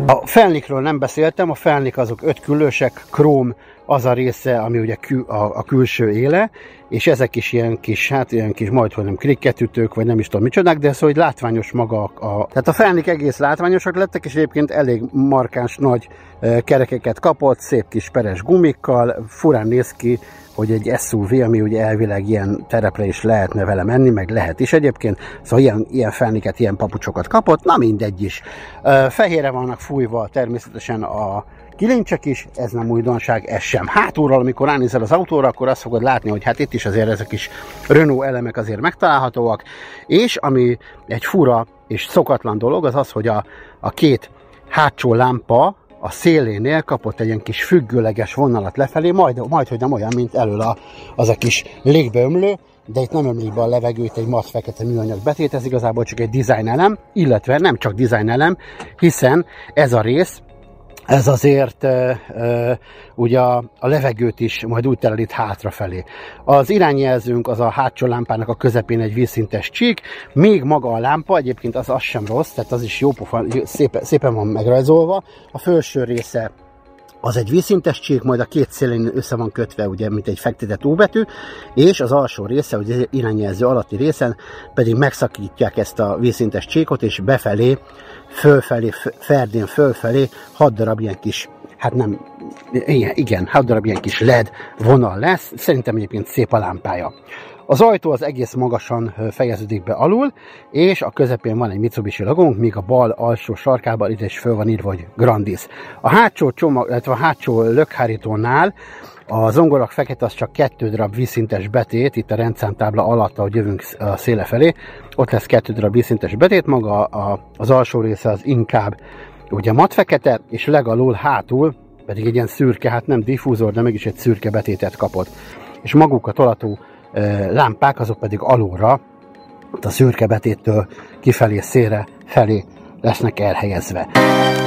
A felnikről nem beszéltem, a felnik azok 5 küllősek, króm az a része, ami ugye a külső éle, és ezek is ilyen kis, hát ilyen kis majdhogy nem krikketütők, vagy nem is tudom micsodák, de szóval látványos maga tehát a felnik egész látványosak lettek, és egyébként elég markáns nagy kerekeket kapott, szép kis peres gumikkal, furán néz ki, hogy egy SUV, ami ugye elvileg ilyen terepre is lehetne vele menni, meg lehet is egyébként, szóval ilyen felniket, ilyen papucsokat kapott, na mindegy is. Fehérre vannak fújva természetesen a kilincsek is, ez nem újdonság, ez sem. Hátulról, amikor ránézel az autóra, akkor azt fogod látni, hogy hát itt is azért ezek is Renault elemek azért megtalálhatóak, és ami egy fura és szokatlan dolog, az az, hogy a két hátsó lámpa a szélénél kapott egy ilyen kis függőleges vonalat lefelé, majd hogy nem olyan, mint elől az a kis légbeömlő, de itt nem ömlik be a levegőt egy matt fekete műanyag betét, ez igazából csak egy design elem, illetve nem csak design elem, hiszen ez a rész, ez azért ugye a levegőt is majd úgy terelít hátrafelé. Az irányjelzőnk az a hátsó lámpának a közepén egy vízszintes csík, még maga a lámpa, egyébként az sem rossz, tehát az is jó pofa, szépen van megrajzolva. A felső része az egy vízszintes csík, majd a két szélén össze van kötve, ugye, mint egy fektetett óbetű, és az alsó része, ugye irányjelző alatti részen pedig megszakítják ezt a vízszintes csíkot, és befelé, fölfelé, ferdén fölfelé 6 darab ilyen kis, hát nem, igen, 6 darab ilyen kis LED vonal lesz, szerintem egyébként szép a lámpája. Az ajtó az egész magasan fejeződik be alul, és a közepén van egy Mitsubishi logónk, míg a bal alsó sarkában ide is föl van írva, hogy Grandis. A hátsó csomag, illetve a hátsó lökhárítónál a zongorak fekete az csak 2 darab vízszintes betét, itt a rendszámtábla alatt, ahogy jövünk a széle felé, ott lesz 2 darab vízszintes betét, maga az alsó része az inkább ugye mat fekete, és legalul hátul pedig egy ilyen szürke, hát nem diffúzor, de mégis egy szürke betétet kapott. És maguk a tolató lámpák, azok pedig alulra, a szürke betéttől kifelé, szélre felé lesznek elhelyezve.